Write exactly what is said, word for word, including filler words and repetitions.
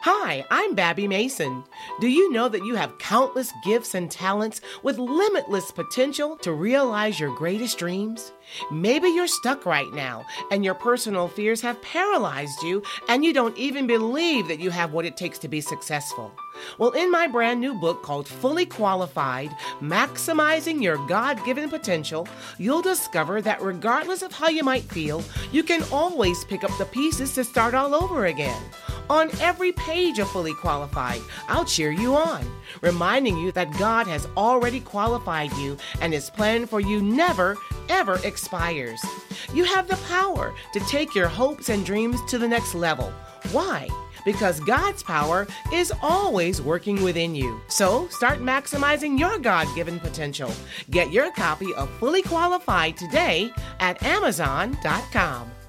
Hi, I'm Babby Mason. Do you know that you have countless gifts and talents with limitless potential to realize your greatest dreams? Maybe you're stuck right now and your personal fears have paralyzed you and you don't even believe that you have what it takes to be successful. Well, in my brand new book called Fully Qualified, Maximizing Your God-Given Potential, you'll discover that regardless of how you might feel, you can always pick up the pieces to start all over again. On every page of Fully Qualified, I'll cheer you on, reminding you that God has already qualified you and His plan for you never, ever expires. You have the power to take your hopes and dreams to the next level. Why? Because God's power is always working within you. So start maximizing your God-given potential. Get your copy of Fully Qualified today at amazon dot com.